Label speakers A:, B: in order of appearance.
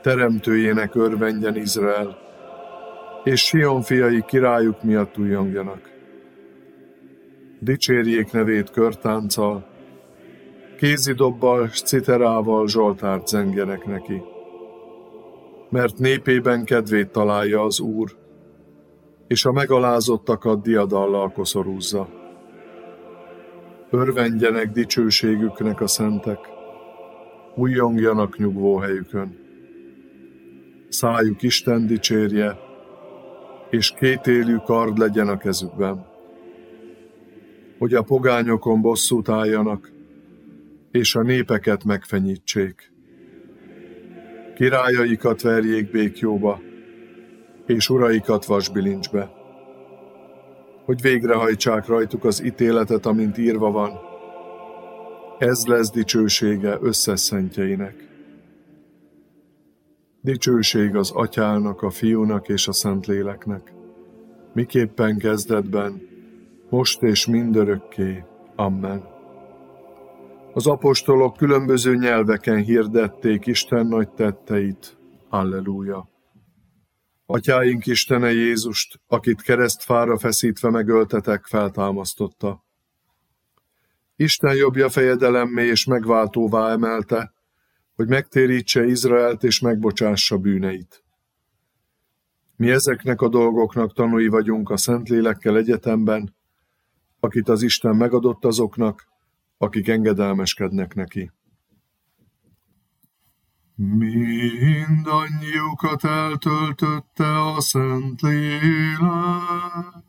A: Teremtőjének örvendjen Izrael, és Sion fiai királyuk miatt ujjongjanak. Dicsérjék nevét körtánccal, kézidobbal s citerával zsoltárt zengjenek neki. Mert népében kedvét találja az Úr, és a megalázottakat diadallal koszorúzza. Örvendjenek dicsőségüknek a szentek, ujjongjanak nyugvóhelyükön. Szájuk Isten dicsérje, és kétélű kard legyen a kezükben, hogy a pogányokon bosszút álljanak, és a népeket megfenyítsék. Királyaikat verjék békjóba, és uraikat vasbilincsbe, hogy végrehajtsák rajtuk az ítéletet, amint írva van. Ez lesz dicsősége összes szentjeinek. Dicsőség az Atyának, a Fiúnak és a Szentléleknek, miképpen kezdetben, most és mindörökké. Amen. Az apostolok különböző nyelveken hirdették Isten nagy tetteit. Alleluja. Atyáink Istene Jézust, akit keresztfára feszítve megöltetek, feltámasztotta. Isten jobbja fejedelemmé és megváltóvá emelte, hogy megtérítse Izraelt és megbocsássa bűneit. Mi ezeknek a dolgoknak tanúi vagyunk a Szentlélekkel egyetemben, akit az Isten megadott azoknak, akik engedelmeskednek neki. Mindannyiukat eltöltötte a Szentlélek,